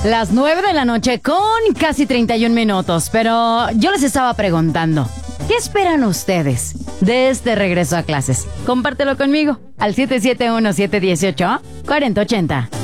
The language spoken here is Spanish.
Las 9 de la noche con casi 31 minutos, pero yo les estaba preguntando, ¿qué esperan ustedes de este regreso a clases? Compártelo conmigo al 771-718-4080.